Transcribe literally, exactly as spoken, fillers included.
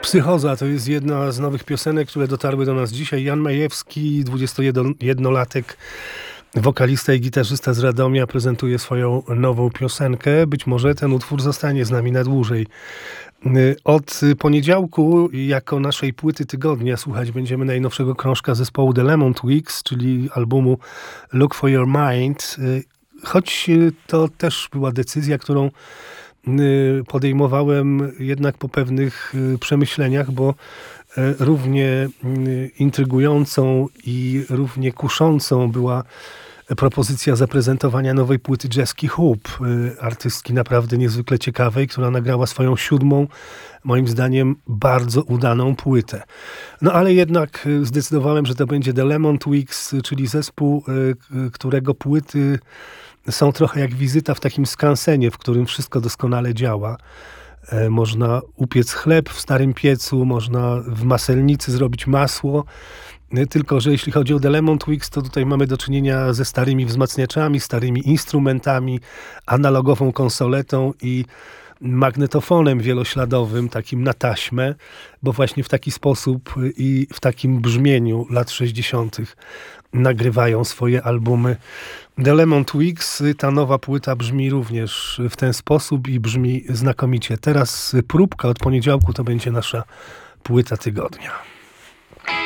Psychoza to jest jedna z nowych piosenek, które dotarły do nas dzisiaj. Jan Majewski, dwudziestojednolatek, wokalista i gitarzysta z Radomia, prezentuje swoją nową piosenkę. Być może ten utwór zostanie z nami na dłużej. Od poniedziałku jako naszej płyty tygodnia słuchać będziemy najnowszego krążka zespołu The Lemon Twigs, czyli albumu Look for Your Mind. Choć to też była decyzja, którą podejmowałem jednak po pewnych przemyśleniach, bo równie intrygującą i równie kuszącą była propozycja zaprezentowania nowej płyty Jesski Hoop, artystki naprawdę niezwykle ciekawej, która nagrała swoją siódmą, moim zdaniem, bardzo udaną płytę. No ale jednak zdecydowałem, że to będzie The Lemon Twigs, czyli zespół, którego płyty są trochę jak wizyta w takim skansenie, w którym wszystko doskonale działa. Można upiec chleb w starym piecu, można w maselnicy zrobić masło. Tylko że jeśli chodzi o The Lemon Twigs, to tutaj mamy do czynienia ze starymi wzmacniaczami, starymi instrumentami, analogową konsoletą i magnetofonem wielośladowym, takim na taśmę, bo właśnie w taki sposób i w takim brzmieniu lat sześćdziesiątych nagrywają swoje albumy. The Lemon Twigs, ta nowa płyta brzmi również w ten sposób i brzmi znakomicie. Teraz próbka od poniedziałku to będzie nasza płyta tygodnia.